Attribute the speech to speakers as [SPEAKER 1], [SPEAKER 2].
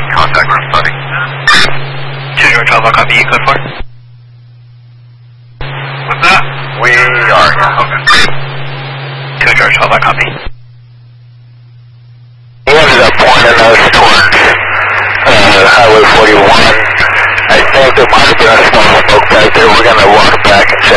[SPEAKER 1] Contact room study.
[SPEAKER 2] 2 George Alpha, copy, code 4.
[SPEAKER 1] What's that? We are, yeah, okay.
[SPEAKER 2] 2 George Alpha, copy.
[SPEAKER 3] He ended up pointing us towards Highway 41. I think there might have been a small smoke back there. We're going to walk back and check